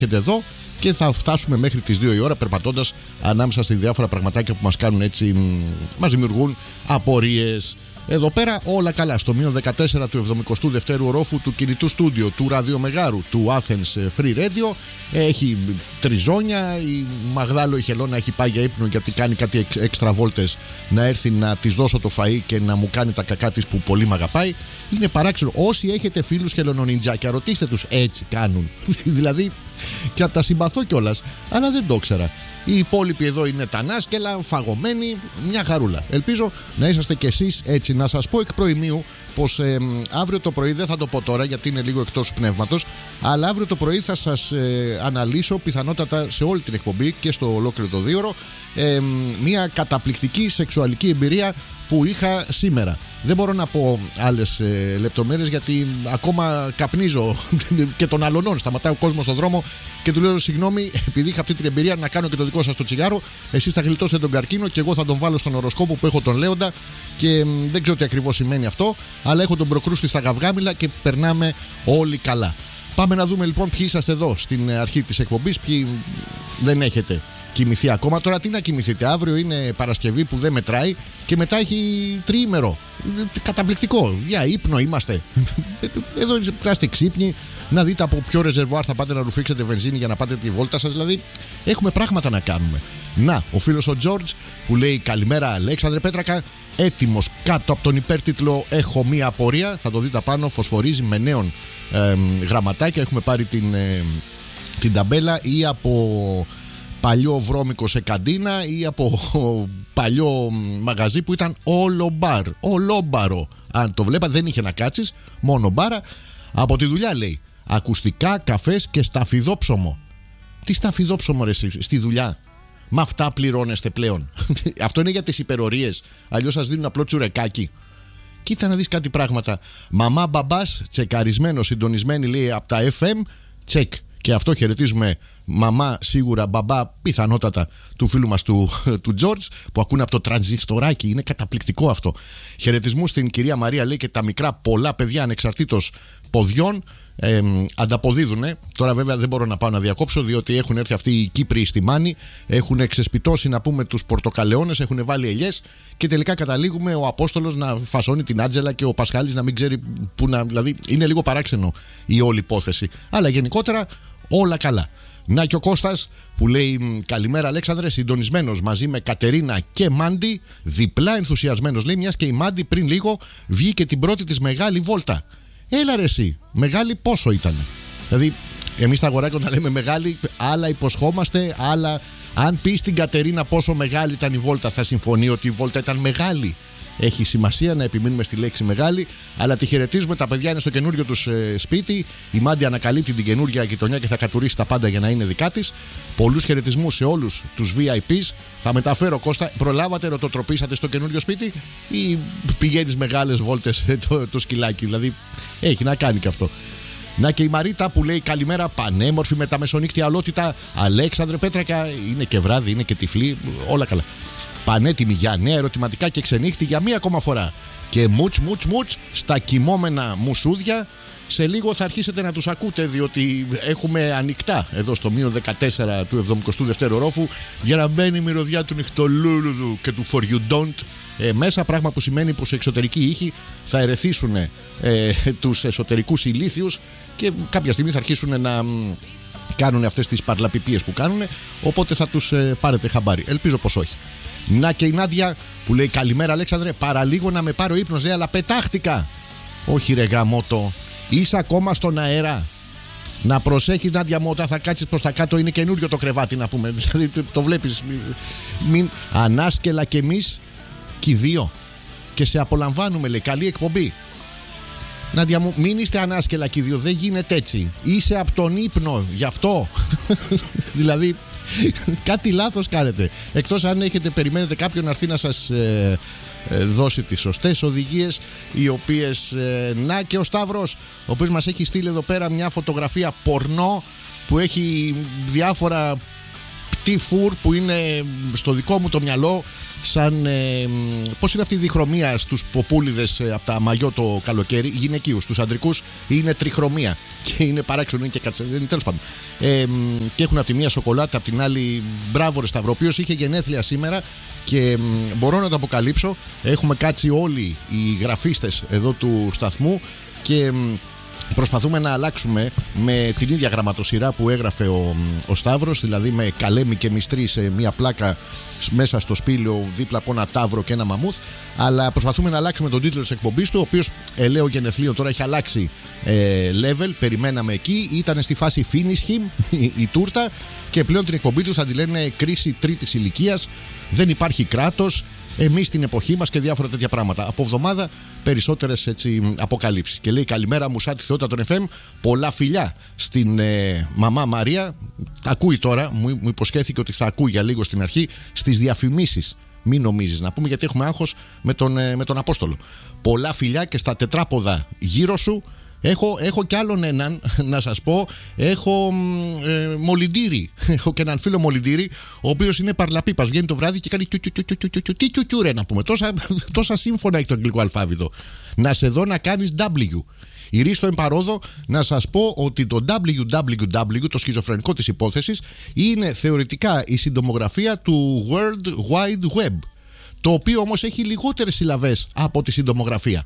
εδώ και θα φτάσουμε μέχρι τις 2 η ώρα περπατώντας ανάμεσα στη διάφορα πραγματάκια που μας κάνουν έτσι, μας δημιουργούν απορίες. Εδώ πέρα όλα καλά. Στο μείον 14 του 72ου ορόφου του κινητού στούντιο του ραδιομεγάρου του Athens Free Radio έχει τριζόνια. Η Μαγδάλο η Χελώνα έχει πάει για ύπνο γιατί κάνει κάτι έξτρα βόλτες να έρθει να της δώσω το φαΐ και να μου κάνει τα κακά της που πολύ μ' αγαπάει. Είναι παράξενο. Όσοι έχετε φίλους χελωνονιτζάκια, ρωτήστε τους, έτσι κάνουν. Δηλαδή, και τα συμπαθώ κιόλας, αλλά δεν το ήξερα. Οι υπόλοιποι εδώ είναι τανάσκελα, φαγωμένοι, μια χαρούλα. Ελπίζω να είσαστε κι εσείς έτσι. Να σας πω εκ προημίου πως αύριο το πρωί, δεν θα το πω τώρα γιατί είναι λίγο εκτός πνεύματος, αλλά αύριο το πρωί θα σας αναλύσω πιθανότατα σε όλη την εκπομπή και στο ολόκληρο το 2ωρο μια καταπληκτική σεξουαλική εμπειρία που είχα σήμερα. Δεν μπορώ να πω άλλες λεπτομέρειες γιατί ακόμα καπνίζω και των αλωνών. Σταματάει ο κόσμος στον δρόμο και του λέω συγγνώμη, επειδή είχα αυτή την εμπειρία να κάνω και το δικό σας το τσιγάρο. Εσείς θα γλιτώσετε τον καρκίνο και εγώ θα τον βάλω στον οροσκόπο που έχω τον Λέοντα και δεν ξέρω τι ακριβώς σημαίνει αυτό, αλλά έχω τον προκρούστη στα γαυγάμιλα και περνάμε όλοι καλά. Πάμε να δούμε λοιπόν ποιοι είσαστε εδώ στην αρχή της εκπομπής, ποιοι δεν έχετε κοιμηθεί ακόμα. Τώρα τι να κοιμηθείτε, αύριο είναι Παρασκευή που δεν μετράει και μετά έχει τριήμερο. Καταπληκτικό. Για ύπνο είμαστε. Εδώ είστε ξύπνοι, να δείτε από ποιο ρεζερβουάρ θα πάτε να ρουφήξετε βενζίνη για να πάτε τη βόλτα σας. Δηλαδή έχουμε πράγματα να κάνουμε. Να, ο φίλος ο Τζόρτζ που λέει καλημέρα Αλέξανδρε Πέτρακα, έτοιμος κάτω από τον υπέρτιτλο έχω μία απορία. Θα το δείτε πάνω, φωσφορίζει με νέον γραμματάκια. Έχουμε πάρει την ταμπέλα ή από παλιό βρώμικο σε καντίνα ή από παλιό μαγαζί που ήταν όλο μπαρ, ολόμπαρο. Αν το βλέπατε δεν είχε να κάτσεις, μόνο μπάρα. Από τη δουλειά λέει, ακουστικά, καφές και σταφιδόψωμο. Τι σταφιδόψωμο ρε στη δουλειά? Με αυτά πληρώνεστε πλέον? Αυτό είναι για τις υπερορίες, αλλιώς σας δίνουν απλό τσουρεκάκι. Κοίτα να δεις κάτι πράγματα. Μαμά μπαμπάς, τσεκαρισμένο, συντονισμένη λέει από τα FM, τσεκ. Και αυτό χαιρετίζουμε μαμά σίγουρα, μπαμπά πιθανότατα του φίλου μας του George που ακούνε από το τρανζιστοράκι. Είναι καταπληκτικό αυτό. Χαιρετισμού στην κυρία Μαρία λέει και τα μικρά πολλά παιδιά ανεξαρτήτως ποδιών ανταποδίδουνε. Τώρα βέβαια δεν μπορώ να πάω να διακόψω διότι έχουν έρθει αυτοί οι Κύπριοι στη Μάνη, έχουν ξεσπιτώσει να πούμε τους πορτοκαλαιώνες, έχουν βάλει ελιές και τελικά καταλήγουμε ο Απόστολος να φασώνει την Άντζελα και ο Πασχάλης να μην ξέρει που να. Δηλαδή είναι λίγο παράξενο η όλη υπόθεση. Αλλά γενικότερα όλα καλά. Να και ο Κώστας που λέει καλημέρα Αλέξανδρε, συντονισμένος μαζί με Κατερίνα και Μάντι, διπλά ενθουσιασμένος λέει, μιας και η Μάντι πριν λίγο βγήκε την πρώτη της μεγάλη βόλτα. Έλα ρε εσύ, μεγάλη πόσο ήταν? Δηλαδή εμείς τα αγοράκια όταν λέμε μεγάλη, άλλα υποσχόμαστε, άλλα. Αν πει στην Κατερίνα πόσο μεγάλη ήταν η βόλτα, θα συμφωνεί ότι η βόλτα ήταν μεγάλη. Έχει σημασία να επιμείνουμε στη λέξη μεγάλη, αλλά τη χαιρετίζουμε. Τα παιδιά είναι στο καινούριο τους σπίτι. Η Μάντι ανακαλύπτει την καινούργια γειτονιά και θα κατουρίσει τα πάντα για να είναι δικά της. Πολλούς χαιρετισμούς σε όλους τους VIPs. Θα μεταφέρω Κώστα. Προλάβατε, ρωτοτροπήσατε στο καινούριο σπίτι ή πηγαίνεις μεγάλες βόλτες το σκυλάκι? Δηλαδή έχει να κάνει και αυτό. Να και η Μαρίτα που λέει καλημέρα, πανέμορφη με τα μεσονύκτια αλότητα. Αλέξανδρε Πέτρακα, είναι και βράδυ, είναι και τυφλή, όλα καλά. Πανέτοιμη για νέα ερωτηματικά και ξενύχτη για μία ακόμα φορά. Και μουτς στα κοιμόμενα μουσούδια. Σε λίγο θα αρχίσετε να τους ακούτε διότι έχουμε ανοιχτά εδώ στο μείον 14 του 72ου ορόφου για να μπαίνει η μυρωδιά του νυχτολούλουδου και του For You Don't μέσα, πράγμα που σημαίνει πως οι εξωτερικοί ήχοι θα ερεθίσουν τους εσωτερικούς ηλίθιους και κάποια στιγμή θα αρχίσουν να κάνουν αυτές τις παρλαπιπίες που κάνουν, οπότε θα τους πάρετε χαμπάρι. Ελπίζω πως όχι. Να και η Νάντια που λέει καλημέρα Αλέξανδρε, παραλίγο να με πάρει ο ύπνος αλλά πετάχτηκα. Όχι ρε γαμότο, είσαι ακόμα στον αέρα. Να προσέχεις Νάντια μου, όταν θα κάτσεις προς τα κάτω είναι καινούριο το κρεβάτι να πούμε. Δηλαδή το βλέπεις. Μην ανάσκελα κι εμείς κι οι δύο. Και σε απολαμβάνουμε λέει, καλή εκπομπή. Νάντια μου, μην είστε ανάσκελα κι οι δύο, δεν γίνεται έτσι. Είσαι από τον ύπνο, γι' αυτό. Δηλαδή κάτι λάθος κάνετε. Εκτός αν περιμένετε κάποιον να έρθει να σας δώσει τις σωστές οδηγίες, οι οποίες να και ο Σταύρος, ο οποίος μας έχει στείλει εδώ πέρα μια φωτογραφία πορνό που έχει διάφορα T4 που είναι στο δικό μου το μυαλό σαν πώς είναι αυτή η διχρωμία στους ποπούλιδες από τα μαγιό το καλοκαίρι, γυναικείους, στους αντρικούς είναι τριχρωμία και είναι παράξενο, είναι και τέλος πάντων. Και έχουν από τη μία σοκολάτα, από την άλλη μπράβο ρε Σταύρο, ο οποίος είχε γενέθλια σήμερα και μπορώ να το αποκαλύψω, έχουμε κάτσει όλοι οι γραφίστες εδώ του σταθμού και προσπαθούμε να αλλάξουμε με την ίδια γραμματοσυρά που έγραφε ο Σταύρος, δηλαδή με καλέμι και μυστρή σε μια πλάκα μέσα στο σπήλαιο δίπλα από ένα ταύρο και ένα μαμούθ. Αλλά προσπαθούμε να αλλάξουμε τον τίτλο της εκπομπής του, ο οποίος ελαίο γενεθλίων τώρα έχει αλλάξει level. Περιμέναμε εκεί, ήταν στη φάση finish him η τούρτα και πλέον την εκπομπή του θα τη λένε κρίση τρίτης ηλικίας. Δεν υπάρχει κράτος. Εμείς στην εποχή μας και διάφορα τέτοια πράγματα. Από εβδομάδα περισσότερες έτσι αποκαλύψεις. Και λέει καλημέρα μου σαν τη θεότητα των FM. Πολλά φιλιά στην μαμά Μαρία. Ακούει τώρα, μου υποσχέθηκε ότι θα ακούει για λίγο στην αρχή στις διαφημίσεις. Μην νομίζεις να πούμε γιατί έχουμε άγχος με τον Απόστολο. Πολλά φιλιά και στα τετράποδα γύρω σου. Έχω κι άλλον έναν να σας πω. Έχω μολυντήρι. Έχω και έναν φίλο μολυντήρι, ο οποίος είναι παρλαπίπας. Βγαίνει το βράδυ και κάνει τι κιουκιουρέ να πούμε. Τόσα σύμφωνα έχει το αγγλικό αλφάβητο. Να σε δω να κάνεις W. Η Ρίστο εμπαρόδο να σας πω ότι το www, το σχιζοφρενικό της υπόθεσης, είναι θεωρητικά η συντομογραφία του World Wide Web. Το οποίο όμως έχει λιγότερες συλλαβές από τη συντομογραφία.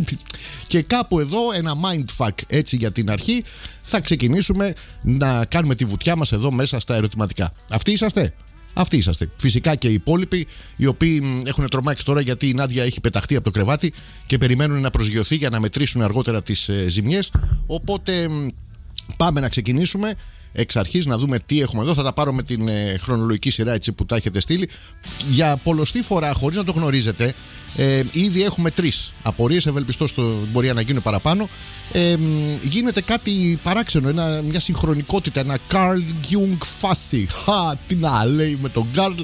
Και κάπου εδώ ένα mindfuck έτσι για την αρχή. Θα ξεκινήσουμε να κάνουμε τη βουτιά μας εδώ μέσα στα ερωτηματικά. Αυτοί είσαστε? Αυτοί είσαστε. Φυσικά και οι υπόλοιποι, οι οποίοι έχουν τρομάξει τώρα γιατί η Νάντια έχει πεταχτεί από το κρεβάτι και περιμένουν να προσγειωθεί για να μετρήσουν αργότερα τις ζημιές. Οπότε πάμε να ξεκινήσουμε εξ αρχής να δούμε τι έχουμε εδώ. Θα τα πάρω με την χρονολογική σειρά έτσι που τα έχετε στείλει. Για πολλοστή φορά, χωρίς να το γνωρίζετε, ήδη έχουμε 3 απορίες. Ευελπιστώ μπορεί να γίνουν παραπάνω. Γίνεται κάτι παράξενο, μια συγχρονικότητα, ένα Carl Jung φάση. Τι να λέει με τον Carl.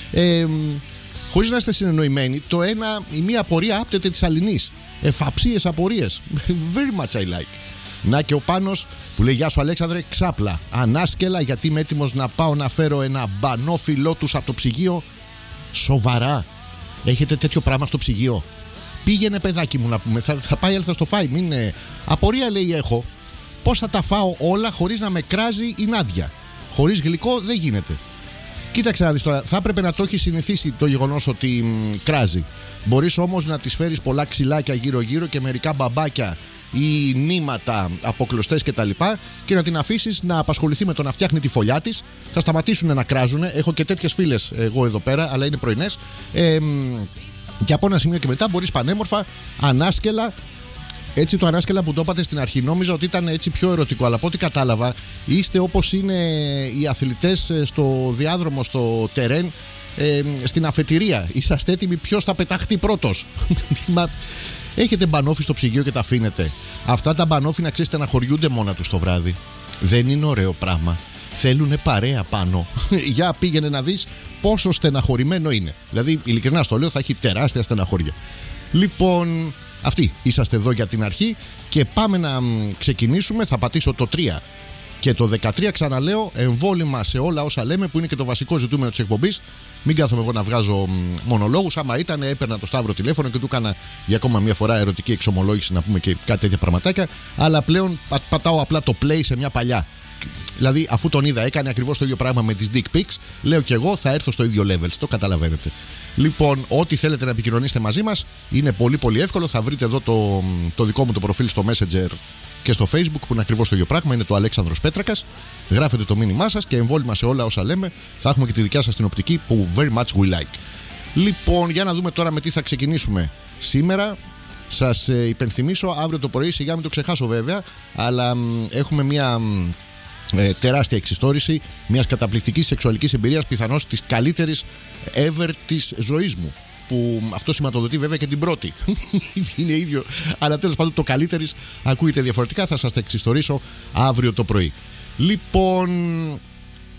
Χωρίς να είστε συνεννοημένοι, η μία απορία άπτεται της αλληνής. Εφαψίες απορίες. Very much I like. Να και ο Πάνος που λέει: Γεια σου Αλέξανδρε, ξάπλα. Ανάσκελα γιατί είμαι έτοιμος να πάω να φέρω ένα μπανόφιλό τους από το ψυγείο. Σοβαρά? Έχετε τέτοιο πράγμα στο ψυγείο? Πήγαινε παιδάκι μου να πούμε. Θα πάει, θα στο φάει. Απορία λέει έχω. Πώς θα τα φάω όλα χωρίς να με κράζει η Νάντια? Χωρίς γλυκό δεν γίνεται. Κοίταξε να δεις τώρα, θα έπρεπε να το έχει συνηθίσει το γεγονός ότι κράζει. Μπορείς όμως να της φέρεις πολλά ξυλάκια γύρω-γύρω και μερικά μπαμπάκια ή νήματα αποκλωστές κτλ. Και να την αφήσεις να απασχοληθεί με το να φτιάχνει τη φωλιά της. Θα σταματήσουν να κράζουν. Έχω και τέτοιες φίλες εγώ εδώ πέρα, αλλά είναι πρωινές. Και από ένα σημείο και μετά μπορείς πανέμορφα, ανάσκελα. Έτσι το ανάσκελα που το είπατε στην αρχή νόμιζα ότι ήταν έτσι πιο ερωτικό, αλλά από ό,τι κατάλαβα είστε όπως είναι οι αθλητές στο διάδρομο, στο τερέν, στην αφετηρία. Είσαστε έτοιμοι ποιος θα πεταχτεί πρώτος. Έχετε μπανόφι στο ψυγείο και τα αφήνετε. Αυτά τα μπανόφι να ξέρετε να χωριούνται μόνα τους το βράδυ. Δεν είναι ωραίο πράγμα. Θέλουνε παρέα πάνω. Για πήγαινε να δεις πόσο στεναχωρημένο είναι. Δηλαδή ειλικρινά στο λέω, θα έχει τεράστια στεναχώρια. Λοιπόν, αυτοί είσαστε εδώ για την αρχή και πάμε να ξεκινήσουμε. Θα πατήσω το 3 και το 13, ξαναλέω, εμβόλυμα σε όλα όσα λέμε, που είναι και το βασικό ζητούμενο της εκπομπής. Μην κάθομαι εγώ να βγάζω μονολόγους. Άμα ήταν, έπαιρνα το Σταύρο τηλέφωνο και του έκανα για ακόμα μια φορά ερωτική εξομολόγηση, να πούμε και κάτι τέτοια πραγματάκια. Αλλά πλέον πατάω απλά το play σε μια παλιά. Δηλαδή, αφού τον είδα, έκανε ακριβώς το ίδιο πράγμα με τις dick pics. Λέω κι εγώ, θα έρθω στο ίδιο levels. Το καταλαβαίνετε. Λοιπόν, ό,τι θέλετε να επικοινωνήσετε μαζί μας είναι πολύ πολύ εύκολο. Θα βρείτε εδώ το δικό μου το προφίλ στο Messenger και στο Facebook που είναι ακριβώς το ίδιο πράγμα. Είναι το Αλέξανδρος Πέτρακας. Γράφετε το μήνυμά σας και εμβόλυμα σε όλα όσα λέμε. Θα έχουμε και τη δικιά σας την οπτική που very much we like. Λοιπόν, για να δούμε τώρα με τι θα ξεκινήσουμε σήμερα. Σας υπενθυμίσω, αύριο το πρωί, σιγά μην το ξεχάσω βέβαια, αλλά έχουμε μια τεράστια εξιστόρηση μιας καταπληκτικής σεξουαλικής εμπειρίας, πιθανώς της καλύτερης ever της ζωής μου. Που αυτό σηματοδοτεί βέβαια και την πρώτη. Είναι ίδιο, αλλά τέλος πάντων το καλύτερης ακούγεται διαφορετικά. Θα σας τα εξιστορήσω αύριο το πρωί. Λοιπόν,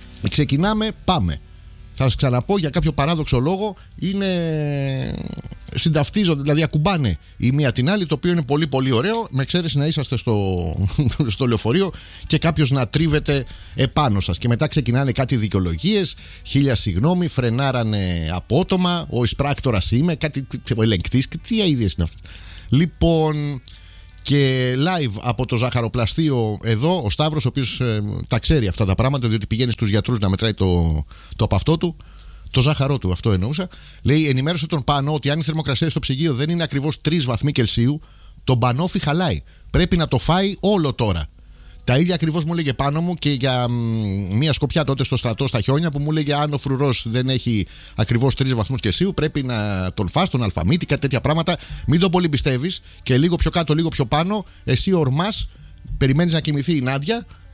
ξεκινάμε, πάμε. Θα σας ξαναπώ για κάποιο παράδοξο λόγο. Είναι συνταυτίζονται, δηλαδή ακουμπάνε η μία την άλλη, το οποίο είναι πολύ πολύ ωραίο, με εξαίρεση να είσαστε στο λεωφορείο και κάποιος να τρίβεται επάνω σας. Και μετά ξεκινάνε κάτι δικαιολογίες, 1000 συγγνώμη, φρενάρανε απότομα, ο εισπράκτορας είμαι, κάτι ο ελεγκτής, και τι αηδίες είναι αυτά. Λοιπόν, και live από το ζαχαροπλαστείο εδώ, ο Σταύρος, ο οποίος τα ξέρει αυτά τα πράγματα, διότι πηγαίνει στους γιατρούς να μετράει το από αυτό του. Το ζάχαρό του, αυτό εννοούσα. Λέει, ενημέρωσε τον Πάνο ότι αν η θερμοκρασία στο ψυγείο δεν είναι ακριβώς 3 βαθμοί Κελσίου, το μπανόφι χαλάει. Πρέπει να το φάει όλο τώρα. Τα ίδια ακριβώς μου έλεγε πάνω μου και για μια σκοπιά τότε στο στρατό στα χιόνια, που μου έλεγε αν ο φρουρός δεν έχει ακριβώς 3 βαθμούς Κελσίου, πρέπει να τον φας, τον αλφαμίτη, κάτι τέτοια πράγματα. Μην τον πολύ πιστεύεις, και λίγο πιο κάτω, λίγο πιο πάνω, εσύ ορμάς, περιμένεις να κοιμηθεί η Νάντια.